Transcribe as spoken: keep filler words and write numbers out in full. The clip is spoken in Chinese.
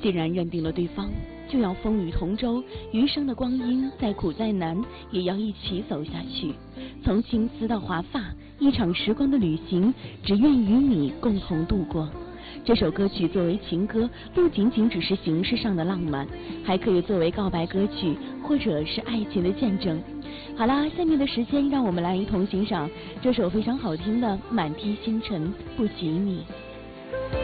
既然认定了对方，就要风雨同舟，余生的光阴再苦再难也要一起走下去。从青丝到华发，一场时光的旅行，只愿与你共同度过。这首歌曲作为情歌，不仅仅只是形式上的浪漫，还可以作为告白歌曲，或者是爱情的见证。好啦，下面的时间让我们来一同欣赏这首非常好听的《满天星辰不及你》。